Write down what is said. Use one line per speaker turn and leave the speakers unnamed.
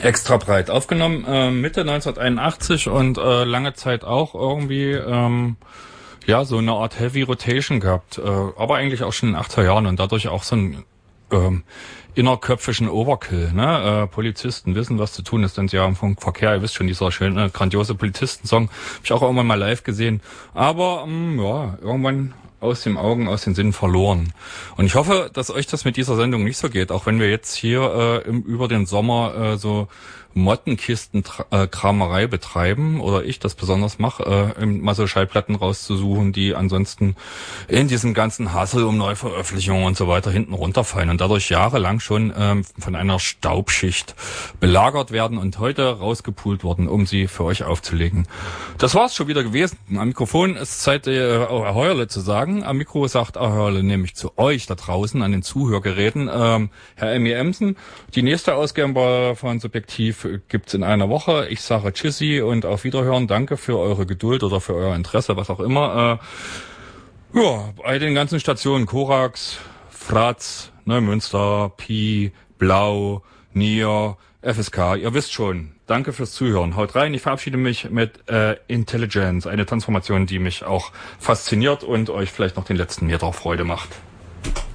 extra breit aufgenommen, Mitte 1981 und lange Zeit auch irgendwie ja so eine Art Heavy Rotation gehabt, aber eigentlich auch schon in den 80er Jahren und dadurch auch so ein innerköpfischen Overkill, ne? Polizisten wissen, was zu tun ist, denn sie haben vom Verkehr, ihr wisst schon, dieser schöne, grandiose Polizistensong, habe ich auch irgendwann mal live gesehen, aber ja, irgendwann aus den Augen, aus den Sinnen verloren. Und ich hoffe, dass euch das mit dieser Sendung nicht so geht, auch wenn wir jetzt hier über den Sommer so Mottenkisten-Kramerei betreiben, oder ich das besonders mache, mal so Schallplatten rauszusuchen, die ansonsten in diesem ganzen Hassel um Neuveröffentlichungen und so weiter hinten runterfallen und dadurch jahrelang schon von einer Staubschicht belagert werden und heute rausgepult wurden, um sie für euch aufzulegen. Das war's schon wieder gewesen. Am Mikrofon ist Zeit, Herr Heuerle zu sagen. Am Mikro sagt Herr Heuerle nämlich zu euch da draußen an den Zuhörgeräten, Herr Emmy Emsen. Die nächste Ausgabe von Subjektiv gibt's in einer Woche. Ich sage Tschüssi und auf Wiederhören. Danke für eure Geduld oder für euer Interesse, was auch immer. Ja, bei den ganzen Stationen Korax, Fratz, Neumünster, Pi, Blau, Nier, FSK. Ihr wisst schon. Danke fürs Zuhören. Haut rein. Ich verabschiede mich mit Intelligence. Eine Transformation, die mich auch fasziniert und euch vielleicht noch den letzten Meter Freude macht.